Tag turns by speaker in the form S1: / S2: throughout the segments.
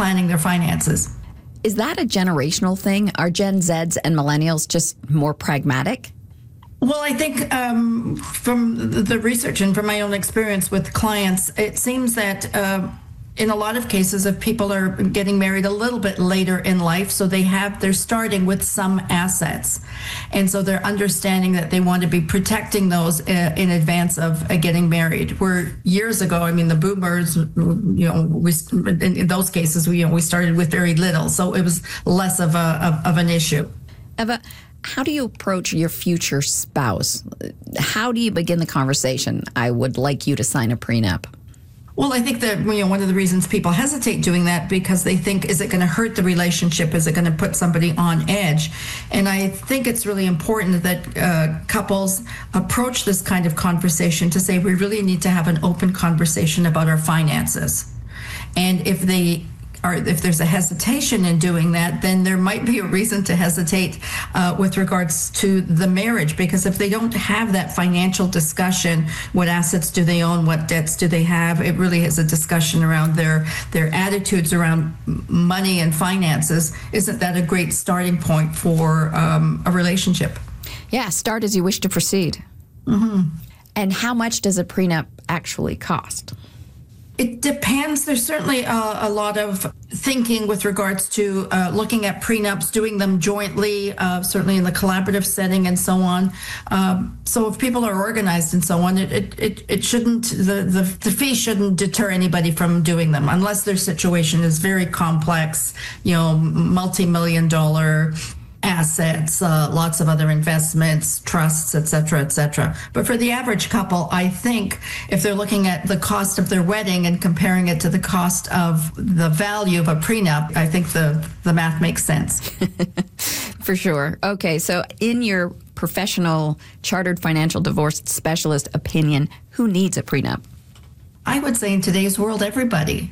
S1: planning their finances.
S2: Is that a generational thing? Are Gen Zs and millennials just more pragmatic?
S1: Well, I think from the research and from my own experience with clients, it seems that in a lot of cases, if people are getting married a little bit later in life, so they're starting with some assets. And so they're understanding that they want to be protecting those in advance of getting married. Where years ago, I mean, the boomers, in those cases, we started with very little. So it was less of an issue.
S2: Eva, how do you approach your future spouse? How do you begin the conversation? I would like you to sign a prenup.
S1: Well, I think that one of the reasons people hesitate doing that because they think, is it going to hurt the relationship? Is it going to put somebody on edge? And I think it's really important that couples approach this kind of conversation to say we really need to have an open conversation about our finances. And if there's a hesitation in doing that, then there might be a reason to hesitate with regards to the marriage, because if they don't have that financial discussion, what assets do they own, what debts do they have, it really is a discussion around their attitudes around money and finances. Isn't that a great starting point for a relationship?
S2: Yeah, start as you wish to proceed.
S1: Mm-hmm.
S2: And how much does a prenup actually cost?
S1: It depends. There's certainly a lot of thinking with regards to looking at prenups, doing them jointly, certainly in the collaborative setting and so on. So if people are organized and so on, it shouldn't, the fee shouldn't deter anybody from doing them unless their situation is very complex, multi-million-dollar assets, lots of other investments, trusts, et cetera. But for the average couple, I think if they're looking at the cost of their wedding and comparing it to the cost of the value of a prenup, I think the math makes sense.
S2: For sure. Okay, so in your professional chartered financial divorce specialist opinion, who needs a prenup?
S1: I would say in today's world, everybody.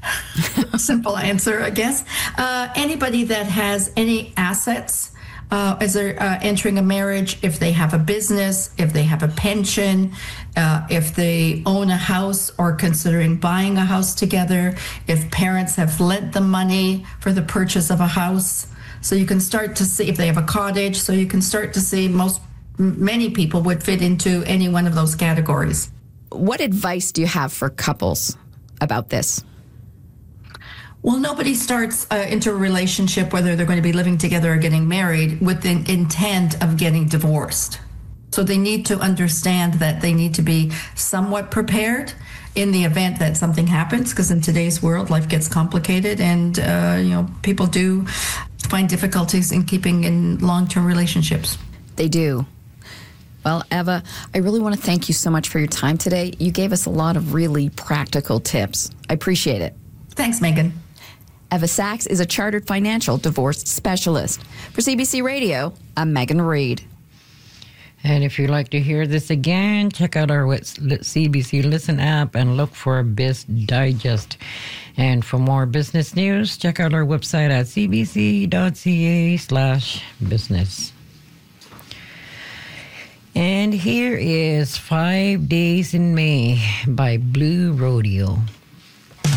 S1: Simple answer, I guess. Anybody that has any assets as they're entering a marriage, if they have a business, if they have a pension, if they own a house or considering buying a house together, if parents have lent them money for the purchase of a house. So you can start to see if they have a cottage, so you can start to see many people would fit into any one of those categories.
S2: What advice do you have for couples about this?
S1: Well, nobody starts into a relationship, whether they're going to be living together or getting married, with the intent of getting divorced. So they need to understand that they need to be somewhat prepared in the event that something happens, because in today's world, life gets complicated and, people do find difficulties in keeping in long-term relationships.
S2: They do. Well, Eva, I really want to thank you so much for your time today. You gave us a lot of really practical tips. I appreciate it.
S1: Thanks, Megan.
S2: Eva Sachs is a chartered financial divorce specialist. For CBC Radio, I'm Megan Reed.
S3: And if you'd like to hear this again, check out our CBC Listen app and look for Biz Digest. And for more business news, check out our website at cbc.ca/business. And here is 5 Days in May by Blue Rodeo.